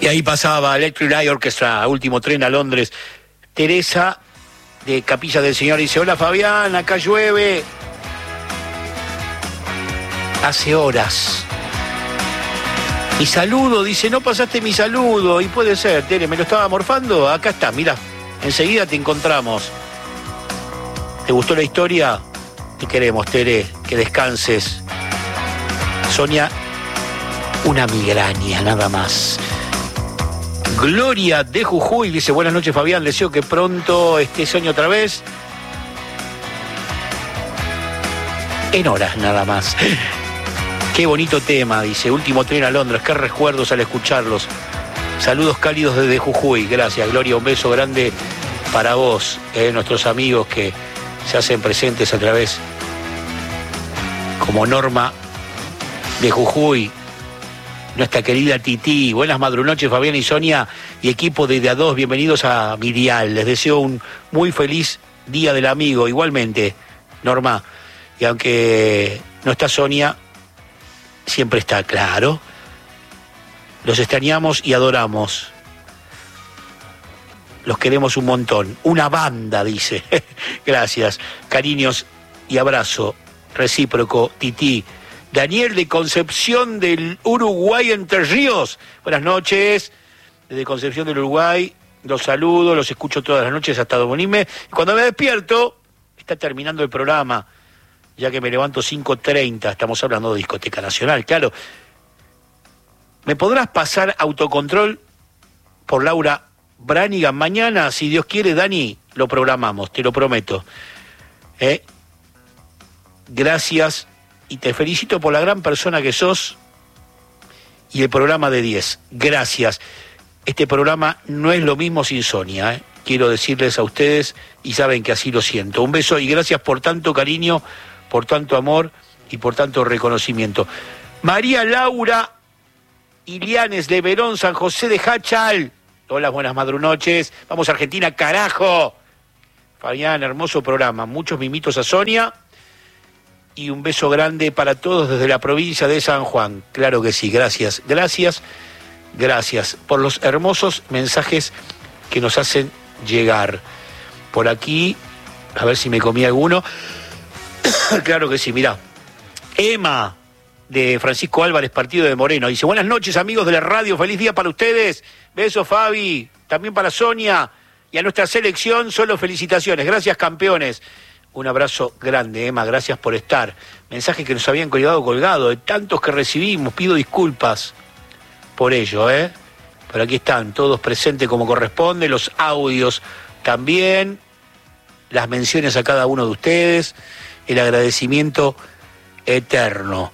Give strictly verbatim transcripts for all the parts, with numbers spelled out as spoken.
Y ahí pasaba Electric Light Orchestra, Último Tren a Londres. Teresa, de Capilla del Señor, dice: hola Fabián, acá llueve. Hace horas. Mi saludo, dice, no pasaste mi saludo. Y puede ser, Tere, ¿me lo estaba morfando? Acá está, mira, enseguida te encontramos. ¿Te gustó la historia? Te queremos, Tere, que descanses. Sonia, una migraña, nada más. Gloria de Jujuy dice: buenas noches Fabián, deseo que pronto esté Sonia otra vez. En horas nada más. Qué bonito tema, dice, Último Tren a Londres, qué recuerdos al escucharlos. Saludos cálidos desde Jujuy, gracias Gloria, un beso grande para vos, eh, nuestros amigos que se hacen presentes a través, como Norma de Jujuy, nuestra querida Titi. Buenas madrunoches Fabián y Sonia y equipo de De A dos, bienvenidos a mi dial. Les deseo un muy feliz Día del Amigo, igualmente, Norma. Y aunque no está Sonia, siempre está, claro. Los extrañamos y adoramos. Los queremos un montón. Una banda, dice. Gracias. Cariños y abrazo recíproco, Titi. Daniel de Concepción del Uruguay, Entre Ríos. Buenas noches. Desde Concepción del Uruguay, los saludo, los escucho todas las noches hasta dormirme. Cuando me despierto, está terminando el programa, ya que me levanto cinco treinta, estamos hablando de Discoteca Nacional, claro. ¿Me podrás pasar Autocontrol por Laura Branigan mañana? Si Dios quiere, Dani, lo programamos, te lo prometo. ¿Eh? Gracias. Y te felicito por la gran persona que sos y el programa de diez. Gracias. Este programa no es lo mismo sin Sonia, ¿eh? Quiero decirles a ustedes, y saben que así lo siento. Un beso y gracias por tanto cariño, por tanto amor y por tanto reconocimiento. María Laura Ilianes de Verón, San José de Hachal. Hola, buenas madrunoches. Vamos a Argentina, carajo. Fabián, hermoso programa. Muchos mimitos a Sonia. Y un beso grande para todos desde la provincia de San Juan. Claro que sí, gracias, gracias, gracias por los hermosos mensajes que nos hacen llegar. Por aquí, a ver si me comí alguno. Claro que sí, mirá. Emma, de Francisco Álvarez, Partido de Moreno, dice: buenas noches amigos de la radio, feliz día para ustedes. Besos Fabi, también para Sonia y a nuestra selección, solo felicitaciones. Gracias campeones. Un abrazo grande, Emma, gracias por estar. Mensajes que nos habían colgado colgado, de tantos que recibimos, pido disculpas por ello, ¿eh? Pero aquí están, todos presentes como corresponde, los audios también, las menciones a cada uno de ustedes, el agradecimiento eterno.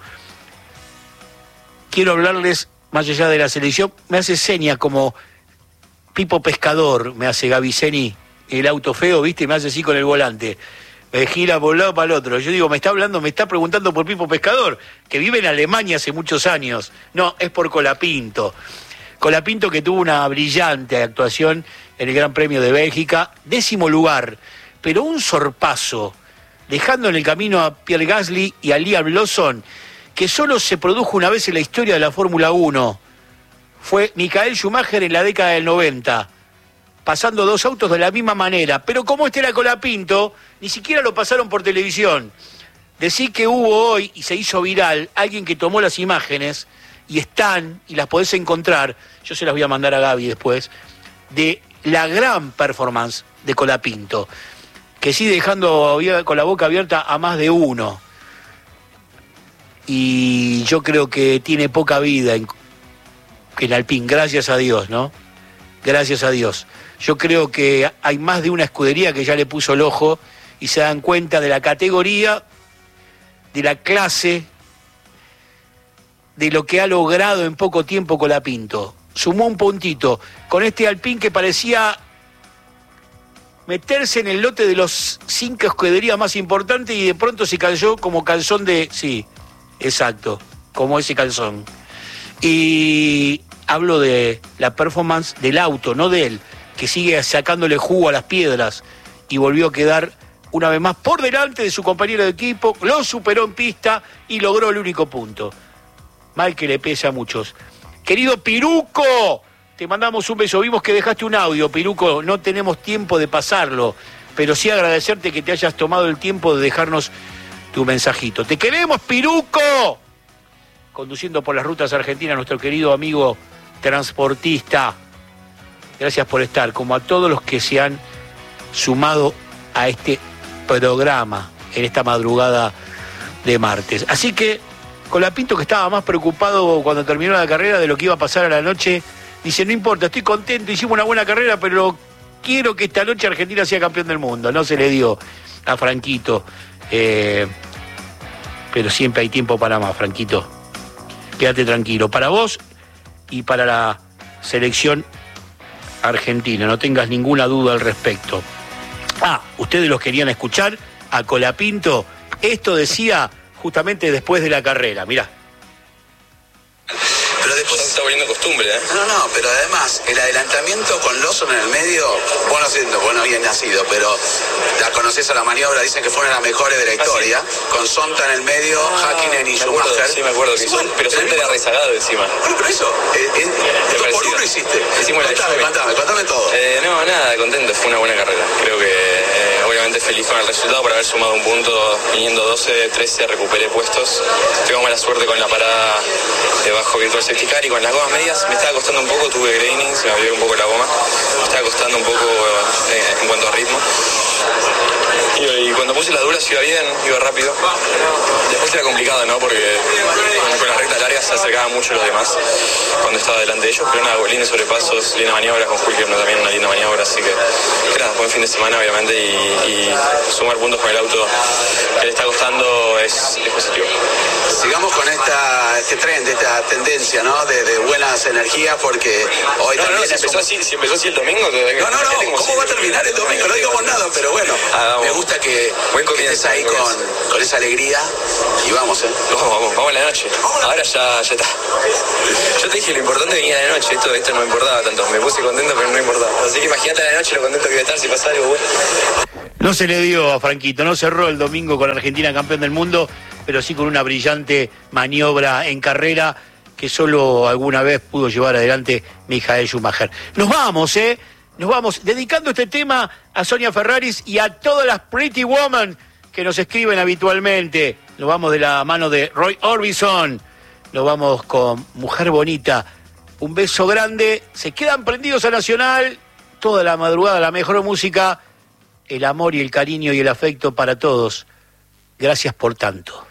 Quiero hablarles, más allá de la selección, me hace seña como Pipo Pescador, me hace Gaviceni, el auto feo, ¿viste? Me hace así con el volante. Me gira por un lado para el otro. Yo digo, me está hablando, me está preguntando por Pipo Pescador, que vive en Alemania hace muchos años. No, es por Colapinto. Colapinto, que tuvo una brillante actuación en el Gran Premio de Bélgica, décimo lugar, pero un sorpaso, dejando en el camino a Pierre Gasly y a Liam Lawson, que solo se produjo una vez en la historia de la Fórmula uno. Fue Michael Schumacher en la década del noventa. Pasando dos autos de la misma manera. Pero como este era Colapinto, ni siquiera lo pasaron por televisión. Decir que hubo hoy, y se hizo viral, alguien que tomó las imágenes, y están, y las podés encontrar, yo se las voy a mandar a Gaby después, de la gran performance de Colapinto, que sigue dejando con la boca abierta a más de uno. Y yo creo que tiene poca vida en, en Alpine, gracias a Dios, ¿no? Gracias a Dios. Yo creo que hay más de una escudería que ya le puso el ojo y se dan cuenta de la categoría, de la clase, de lo que ha logrado en poco tiempo Colapinto. Sumó un puntito con este Alpine que parecía meterse en el lote de los cinco escuderías más importantes y de pronto se cayó como calzón de... Sí, exacto, como ese calzón. Y hablo de la performance del auto, no de él, que sigue sacándole jugo a las piedras y volvió a quedar una vez más por delante de su compañero de equipo, lo superó en pista y logró el único punto. Mal que le pese a muchos. Querido Piruco, te mandamos un beso. Vimos que dejaste un audio, Piruco, no tenemos tiempo de pasarlo, pero sí agradecerte que te hayas tomado el tiempo de dejarnos tu mensajito. ¡Te queremos, Piruco! Conduciendo por las rutas argentinas, nuestro querido amigo transportista. Gracias por estar, como a todos los que se han sumado a este programa en esta madrugada de martes. Así que, Colapinto, que estaba más preocupado cuando terminó la carrera de lo que iba a pasar a la noche, dice, no importa, estoy contento, hicimos una buena carrera, pero quiero que esta noche Argentina sea campeón del mundo. No se le dio a Franquito, eh, pero siempre hay tiempo para más, Franquito. Quédate tranquilo, para vos y para la selección argentina, no tengas ninguna duda al respecto. Ah, ustedes los querían escuchar a Colapinto, esto decía justamente después de la carrera, mirá. Pero después se está volviendo costumbre, ¿eh? No, no, pero además, el adelantamiento con Lawson en el medio, vos no siento, vos no habías nacido, pero la conocés a la maniobra, dicen que fueron las mejores de la historia, ¿Ah, sí? Con Sonta en el medio, ah, Hakkinen y Schumacher. Sí, me acuerdo, que sí, son, pero Sonta era rezagado encima. Bueno, pero eso, eh, eh, dos por uno hiciste. Hicimos eh, contame, contame, contame todo. Eh, no, nada, contento, fue una buena carrera. Creo que, eh, obviamente, feliz con el resultado por haber sumado un punto, viniendo doce, trece, recuperé puestos. Tengo mala suerte con la parada debajo virtual safety car y con las gomas medias me estaba costando un poco, tuve graining, se me abrió un poco la goma, me estaba costando un poco eh, en cuanto a ritmo. Y, y cuando puse las duras iba bien, iba rápido. Después era complicado, ¿no? Porque con las rectas largas se acercaban mucho los demás cuando estaba delante de ellos, pero nada, lindos sobrepasos, lindas maniobras, con Hulk también una linda maniobra, así que, que nada, buen fin de semana obviamente y, y sumar puntos con el auto que le está costando es, es positivo. Sigamos con esta, este trend, esta tendencia, ¿no? De, de buenas energías, porque hoy no, también... No, si, empezó un... así, si empezó así el domingo... No, no, no, ¿cómo va a terminar el domingo? No digamos nada, pero bueno, ah, me gusta que, que estés ahí con, con esa alegría y vamos, ¿eh? Vamos, vamos, vamos a la noche. Ahora ya, ya está. Yo te dije, lo importante venía de noche, esto, esto no me importaba tanto, me puse contento, pero no importaba. Así que imagínate a la noche lo contento que iba a estar si pasa algo bueno. No se le dio a Franquito, no cerró el domingo con Argentina campeón del mundo, pero sí con una brillante maniobra en carrera que solo alguna vez pudo llevar adelante Michael Schumacher. Nos vamos, ¿eh? Nos vamos dedicando este tema a Sonia Ferraris y a todas las Pretty Woman que nos escriben habitualmente. Nos vamos de la mano de Roy Orbison, nos vamos con Mujer Bonita. Un beso grande, se quedan prendidos a Nacional, toda la madrugada, la mejor música, el amor y el cariño y el afecto para todos. Gracias por tanto.